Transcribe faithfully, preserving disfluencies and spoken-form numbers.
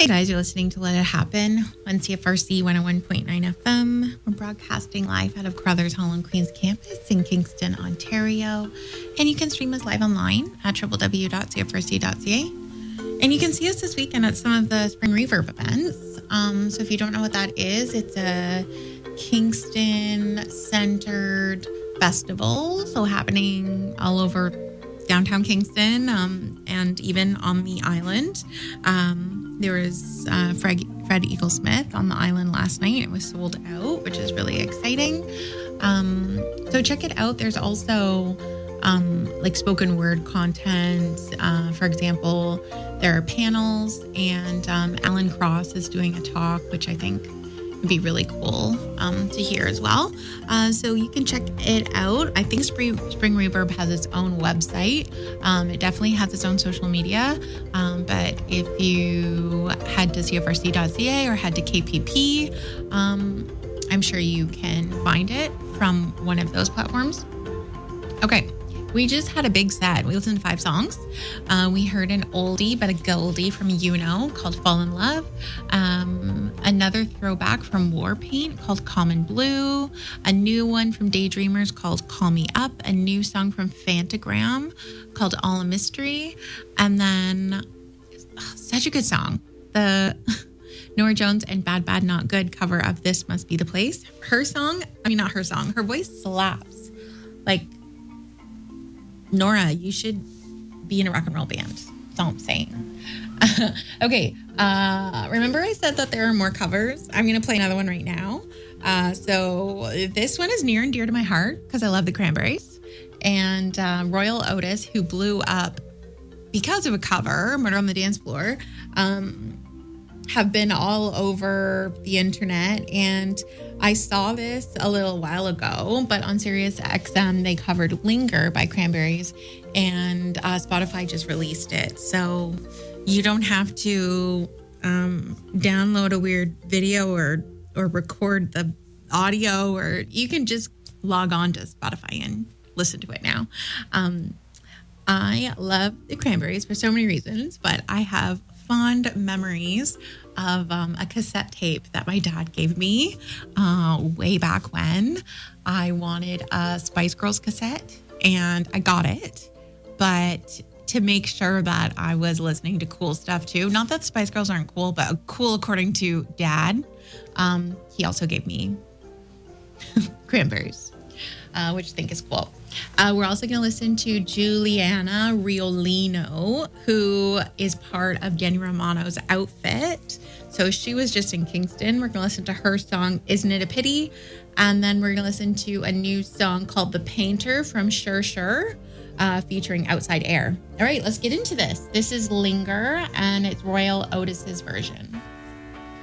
Hey guys, you're listening to Let It Happen on C F R C one oh one point nine F M. We're broadcasting live out of Crothers Hall and Queen's campus in Kingston, Ontario. And you can stream us live online at w w w dot c f r c dot c a. And you can see us this weekend at some of the Spring Reverb events. Um, so if you don't know what that is, it's a Kingston-centered festival. So happening all over downtown Kingston um, and even on the island. Um, there was uh, Fred, Fred Eaglesmith on the island last night. It was sold out, which is really exciting. Um, so check it out. There's also um, like spoken word content. Uh, for example, there are panels, and um, Alan Cross is doing a talk, which I think would be really cool um, to hear as well. Uh, so you can check it out. I think Spring, Spring Reverb has its own website. Um, it definitely has its own social media. Um, but if you head to c f r c dot c a or head to K P P, um, I'm sure you can find it from one of those platforms. Okay. We just had a big set. We listened to five songs. Uh, we heard an oldie but a goldie from Uno called Fall in Love. Um, another throwback from Warpaint called Common Blue. A new one from Daydreamers called Call Me Up. A new song from Fantagram called All a Mystery. And then, oh, such a good song. The Norah Jones and Bad Bad Not Good cover of This Must Be the Place. Her song, I mean, not her song, her voice slaps. Like, Nora, you should be in a rock and roll band. That's all I'm saying. okay. Uh, remember I said that there are more covers? I'm going to play another one right now. Uh, so this one is near and dear to my heart because I love the Cranberries. And uh, Royal Otis, who blew up because of a cover, Murder on the Dance Floor, um, have been all over the internet. And I saw this a little while ago, but on Sirius X M, they covered Linger by Cranberries, and uh, Spotify just released it. So you don't have to um, download a weird video or, or record the audio, or you can just log on to Spotify and listen to it now. Um, I love the Cranberries for so many reasons, but I have fond memories of um, a cassette tape that my dad gave me uh, way back when. I wanted a Spice Girls cassette, and I got it. But to make sure that I was listening to cool stuff too, not that Spice Girls aren't cool, but cool according to Dad, um, he also gave me Cranberries, uh, which I think is cool. Uh, we're also going to listen to Juliana Riolino, who is part of Danny Romano's Outfit. So she was just in Kingston. We're going to listen to her song, Isn't It a Pity? And then we're going to listen to a new song called The Painter from Sure Sure, uh, featuring Outside Air. All right, let's get into this. This is Linger, and it's Royal Otis's version.